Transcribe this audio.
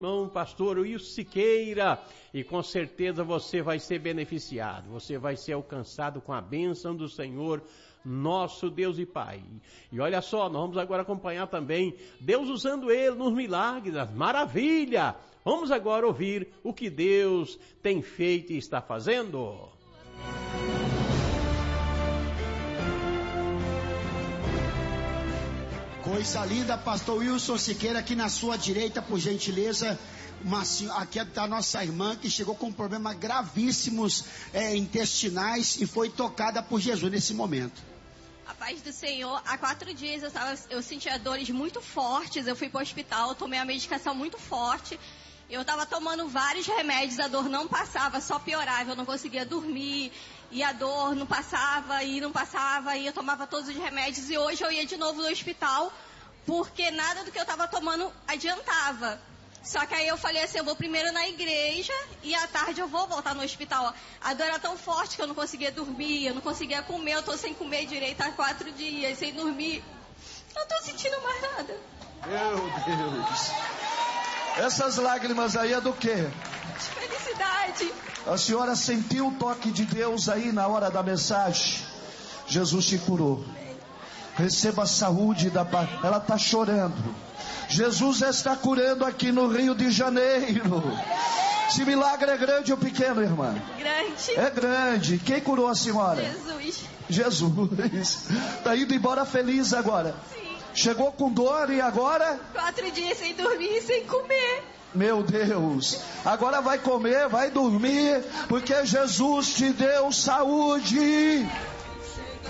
Irmão pastor Wilson Siqueira, e com certeza você vai ser beneficiado, você vai ser alcançado com a bênção do Senhor, nosso Deus e Pai. E olha só, nós vamos agora acompanhar também Deus usando Ele nos milagres, as maravilhas. Vamos agora ouvir o que Deus tem feito e está fazendo. Coisa linda, pastor Wilson Siqueira, aqui na sua direita, por gentileza, aqui está a nossa irmã que chegou com problemas gravíssimos intestinais e foi tocada por Jesus nesse momento. A paz do Senhor, há 4 dias eu sentia dores muito fortes, eu fui para o hospital, tomei uma medicação muito forte, eu estava tomando vários remédios, a dor não passava, só piorava, eu não conseguia dormir, e a dor não passava, e eu tomava todos os remédios, e hoje eu ia de novo no hospital, porque nada do que eu estava tomando adiantava. Só que aí eu falei assim, eu vou primeiro na igreja, e à tarde eu vou voltar no hospital. A dor era tão forte que eu não conseguia dormir, eu não conseguia comer, eu estou sem comer direito há 4 dias, sem dormir, não estou sentindo mais nada. Meu Deus! Essas lágrimas aí é do quê? De felicidade. A senhora sentiu o toque de Deus aí na hora da mensagem? Jesus te curou. Receba a saúde da paz. Ela está chorando. Jesus está curando aqui no Rio de Janeiro. Esse milagre é grande ou pequeno, irmã? Grande. É grande. Quem curou a senhora? Jesus. Jesus. Está indo embora feliz agora. Sim. Chegou com dor e agora? 4 dias sem dormir e sem comer. Meu Deus, agora vai comer, vai dormir, porque Jesus te deu saúde.